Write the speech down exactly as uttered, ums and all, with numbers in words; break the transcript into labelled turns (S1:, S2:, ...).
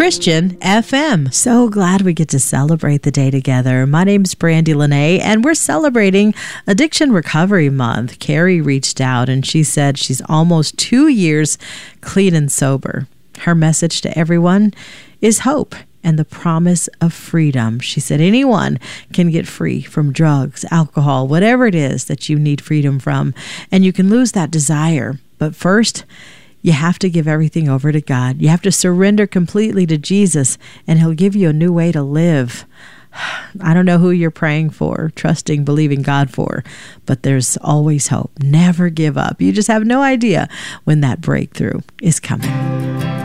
S1: Christian F M. So glad we get to celebrate the day together. My name's Brandy Lene, and we're celebrating Addiction Recovery Month. Carrie reached out and she said she's almost two years clean and sober. Her message to everyone is hope and the promise of freedom. She said anyone can get free from drugs, alcohol, whatever it is that you need freedom from, and you can lose that desire. But first, you have to give everything over to God. You have to surrender completely to Jesus, and He'll give you a new way to live. I don't know who you're praying for, trusting, believing God for, but there's always hope. Never give up. You just have no idea when that breakthrough is coming.